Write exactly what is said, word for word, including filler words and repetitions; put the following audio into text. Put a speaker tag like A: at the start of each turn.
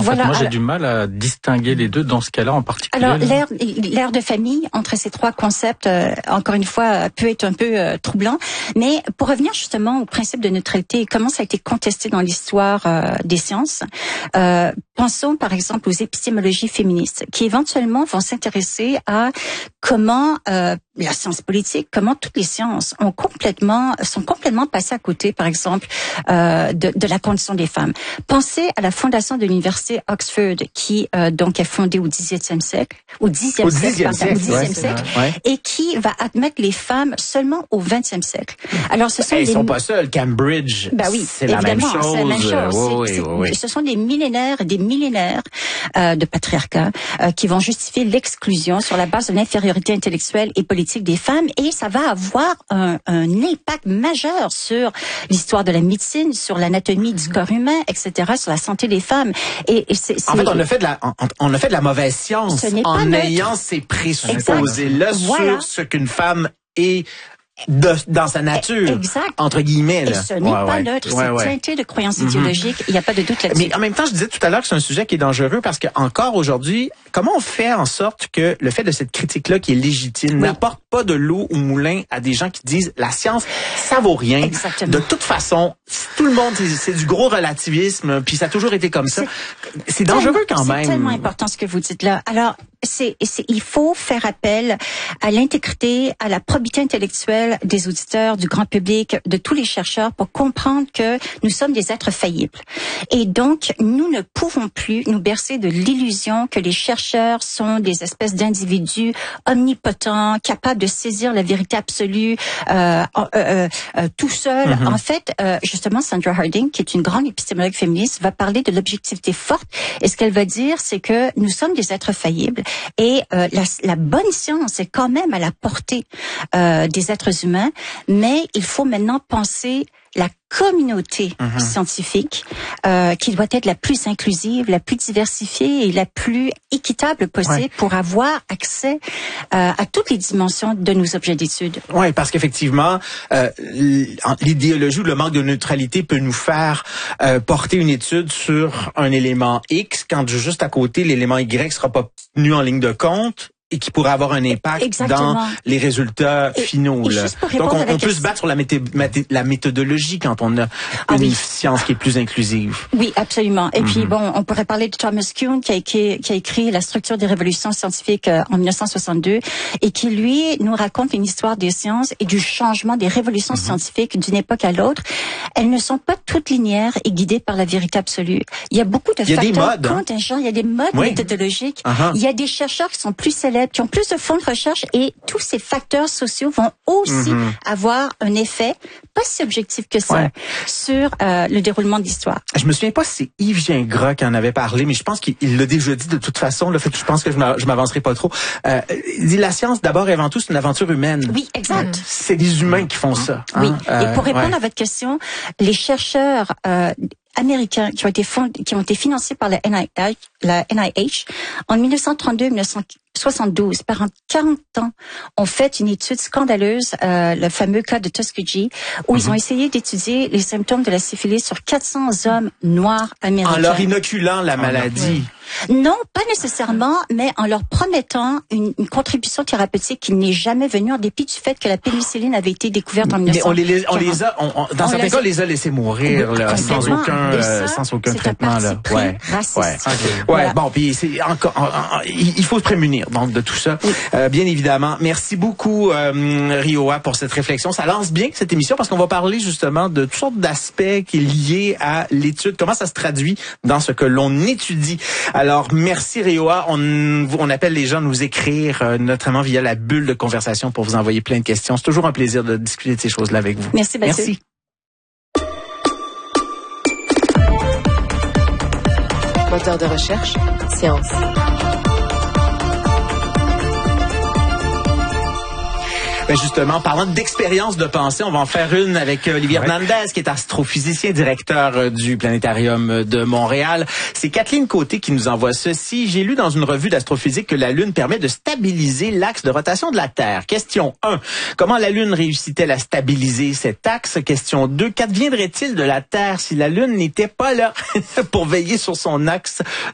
A: Voilà,
B: fait, moi j'ai
A: alors,
B: du mal à distinguer les deux dans ce cas-là en particulier.
A: Alors l'ère, l'ère de famille entre ces trois concepts, euh, encore une fois, peut être un peu euh, troublant. Mais pour revenir justement au principe de neutralité et comment ça a été contesté dans l'histoire euh, des sciences, euh, pensons par exemple aux épistémologies féministes qui éventuellement vont s'intéresser à comment euh, la science politique, comment toutes les sciences ont complètement sont complètement passées à côté, par exemple, euh, de, de la condition des femmes. Pensez à la fondation de l'université Oxford, qui euh, donc est fondée au dix-septième siècle, au dixième siècle, pardon, au dixième
C: ouais,
A: siècle,
C: ouais.
A: et qui va admettre les femmes seulement au vingtième siècle. Alors, ce sont
C: Ils
A: des...
C: sont pas seuls. Cambridge,
A: ben oui,
C: c'est la même chose.
A: C'est la même chose.
C: Oui,
A: C'est,
C: oui,
A: c'est,
C: oui.
A: Ce sont des millénaires et des millénaires euh, de patriarcat euh, qui vont justifier l'exclusion sur la base de l'infériorité intellectuelle et politique des femmes, et ça va avoir un, un impact majeur sur l'histoire de la médecine, sur l'anatomie du corps humain, et cetera, sur la santé des femmes. Et, et c'est, c'est...
C: En fait, on a fait de la, on, on a fait de la mauvaise science en ayant
A: neutre.
C: ces présupposés-là
A: Voilà.
C: sur ce qu'une femme est de, dans sa nature,
A: exact.
C: entre guillemets. Là.
A: Et ce n'est
C: ouais,
A: pas
C: ouais.
A: neutre,
C: ouais,
A: c'est
C: ouais.
A: teinté de croyances
C: Mm-hmm.
A: idéologiques, il n'y a pas de doute là-dessus.
C: Mais en même temps, je disais tout à l'heure que c'est un sujet qui est dangereux parce que encore aujourd'hui, comment on fait en sorte que le fait de cette critique-là qui est légitime
A: oui.
C: n'apporte pas de l'eau au moulin à des gens qui disent la science, ça vaut rien.
A: Exactement.
C: De toute façon, tout le monde, c'est, c'est du gros relativisme, puis ça a toujours été comme ça. C'est, c'est dangereux quand même.
A: C'est tellement important ce que vous dites là. Alors, c'est, c'est, il faut faire appel à l'intégrité, à la probité intellectuelle des auditeurs, du grand public, de tous les chercheurs pour comprendre que nous sommes des êtres faillibles. Et donc, nous ne pouvons plus nous bercer de l'illusion que les chercheurs sont des espèces d'individus omnipotents, capables de saisir la vérité absolue euh, euh, euh, tout seul. Mm-hmm. En fait, euh, justement, Sandra Harding, qui est une grande épistémologue féministe, va parler de l'objectivité forte. Et ce qu'elle va dire, c'est que nous sommes des êtres faillibles. Et euh, la, la bonne science est quand même à la portée euh, des êtres humains, mais il faut maintenant penser la communauté mm-hmm. scientifique euh, qui doit être la plus inclusive, la plus diversifiée et la plus équitable possible ouais. pour avoir accès euh, à toutes les dimensions de nos objets d'étude.
C: Oui, parce qu'effectivement, euh, l'idéologie ou le manque de neutralité peut nous faire euh, porter une étude sur un élément X quand juste à côté, l'élément Y sera pas tenu en ligne de compte et qui pourrait avoir un impact
A: Exactement.
C: dans les résultats
A: et,
C: finaux.
A: Et
C: là. Donc, on, on peut se battre sur la, mété- mété- la méthodologie quand on a
A: ah,
C: une
A: oui.
C: science qui est plus inclusive.
A: Oui, absolument. Et mm-hmm. puis, bon, on pourrait parler de Thomas Kuhn qui a écrit, qui a écrit La structure des révolutions scientifiques euh, en dix-neuf cent soixante-deux et qui, lui, nous raconte une histoire des sciences et du changement des révolutions mm-hmm. scientifiques d'une époque à l'autre. Elles ne sont pas toutes linéaires et guidées par la vérité absolue. Il y a beaucoup de facteurs contingents, il y a des modes oui. méthodologiques. Uh-huh. Il y a des chercheurs qui sont plus célèbres, qui ont plus de fonds de recherche et tous ces facteurs sociaux vont aussi mm-hmm. avoir un effet, pas si objectif que ça, ouais. sur euh, le déroulement de l'histoire.
C: Je me souviens pas si c'est Yves Gingras qui en avait parlé, mais je pense qu'il l'a déjà dit de toute façon. Le fait que je pense que je m'avancerai pas trop. Euh, il dit la science, d'abord et avant tout, c'est une aventure humaine.
A: Oui, exact.
C: C'est des humains qui font ça.
A: Oui.
C: Hein?
A: Euh, et pour répondre
C: ouais.
A: à votre question, les chercheurs euh, américains qui ont été fond- qui ont été financés par la N I H, la N I H en dix-neuf cent trente-deux dix-neuf cent soixante-douze, pendant quarante ans, ont fait une étude scandaleuse, euh, le fameux cas de Tuskegee, où mm-hmm. ils ont essayé d'étudier les symptômes de la syphilis sur quatre cents hommes noirs américains.
C: En leur inoculant la maladie.
A: Non, pas nécessairement, mais en leur promettant une, une contribution thérapeutique qui n'est jamais venue en dépit du fait que la pénicilline avait été découverte en dix-neuf cent quarante.
C: Mais on les, on les a, on, on, dans on certains cas, on les a laissés mourir
A: oui,
C: là, sans aucun, euh, sans aucun traitement là.
A: Ouais, raciste.
C: Ouais, okay. ouais. Voilà. Bon, puis c'est encore, en, en, il faut se prémunir donc de tout ça, oui. euh, bien évidemment. Merci beaucoup euh, Rioa pour cette réflexion. Ça lance bien cette émission parce qu'on va parler justement de toutes sortes d'aspects qui est liés à l'étude, comment ça se traduit dans ce que l'on étudie. Alors, merci Rioa. On, on appelle les gens à nous écrire, euh, notamment via la bulle de conversation pour vous envoyer plein de questions. C'est toujours un plaisir de discuter de ces choses-là avec vous.
A: Merci, Mathieu.
C: Merci.
D: Moteur de recherche, science.
C: Ben justement, parlant d'expérience de pensée, on va en faire une avec Olivier ouais. Hernandez, qui est astrophysicien, directeur du Planétarium de Montréal. C'est Kathleen Côté qui nous envoie ceci. J'ai lu dans une revue d'astrophysique que la Lune permet de stabiliser l'axe de rotation de la Terre. Question un. Comment la Lune réussit-elle à stabiliser cet axe? Question deux. Qu'adviendrait-il de la Terre si la Lune n'était pas là pour veiller sur son axe